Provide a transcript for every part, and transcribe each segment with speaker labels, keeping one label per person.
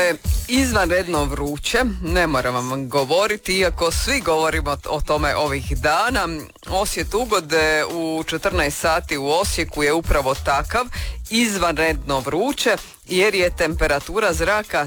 Speaker 1: je izvanredno vruće, ne moram vam govoriti, iako svi govorimo o tome ovih dana. Osjet ugode u 14 sati u Osijeku je upravo takav, izvanredno vruće, jer je temperatura zraka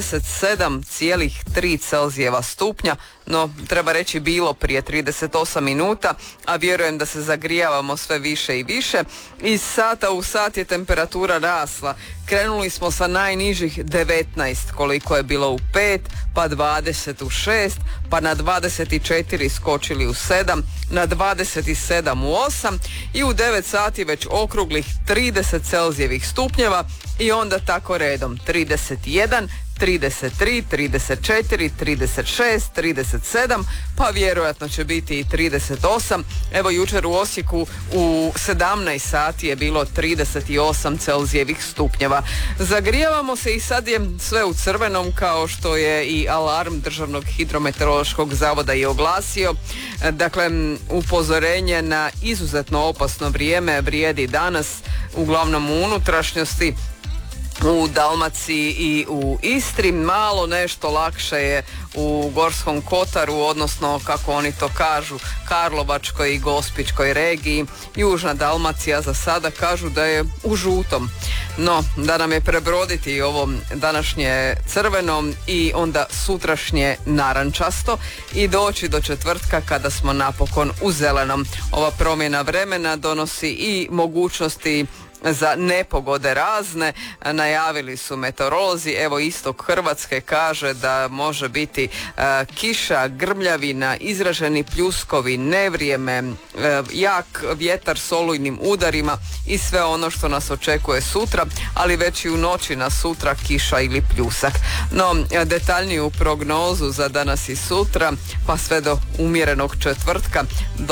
Speaker 1: 37,3 Celzijeva stupnja, no treba reći bilo prije 38 minuta, a vjerujem da se zagrijavamo sve više i više. Iz sata u sat je temperatura rasla. Krenuli smo sa najnižih 19 koliko je bilo u 5, pa 20 u 6, pa na 24 skočili u 7, na 27 u 8 i u 9 sati već okruglih 30 Celzijevih stupnjeva i onda tako redom 31, 33, 34, 36, 37, pa vjerojatno će biti i 38. Evo jučer u Osijeku u 17 sati je bilo 38 Celzijevih stupnjeva. Zagrijavamo se i sad je sve u crvenom, kao što je i alarm Državnog hidrometeorološkog zavoda i oglasio. Dakle, upozorenje na izuzetno opasno vrijeme vrijedi danas, uglavnom u unutrašnjosti, u Dalmaciji i u Istri. Malo nešto lakše je u Gorskom kotaru, odnosno kako oni to kažu, Karlovačkoj i Gospićkoj regiji. Južna Dalmacija za sada kažu da je u žutom. No, da nam je prebroditi ovo današnje crveno i onda sutrašnje narančasto i doći do četvrtka kada smo napokon u zelenom. Ova promjena vremena donosi i mogućnosti za nepogode razne, najavili su meteorolozi. Evo, istok Hrvatske kaže da može biti kiša, grmljavina, izraženi pljuskovi, nevrijeme, jak vjetar s olujnim udarima i sve ono što nas očekuje sutra, ali već i u noći na sutra kiša ili pljusak. No, detaljniju prognozu za danas i sutra, pa sve do umjerenog četvrtka